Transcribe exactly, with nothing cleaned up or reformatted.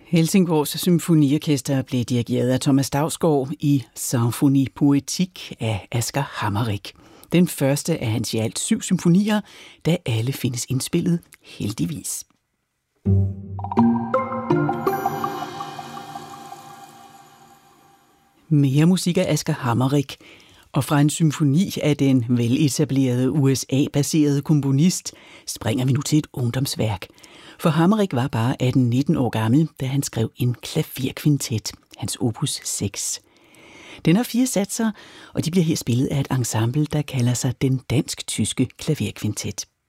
Helsingborgs Symfoniorkester blev dirigeret af Thomas Dausgaard i Symphonie Poétique af Asger Hammerich. Den første af hans i alt syv symfonier, da alle findes indspillet, heldigvis. Mere musik af Asger Hammerich, og fra en symfoni af den veletablerede U S A-baserede komponist springer vi nu til et ungdomsværk. For Hammerich var bare atten nitten år gammel, da han skrev en klaverkvintet, hans opus seks. Den har fire satser, og de bliver her spillet af et ensemble, der kalder sig den dansk-tyske klaverkvintet.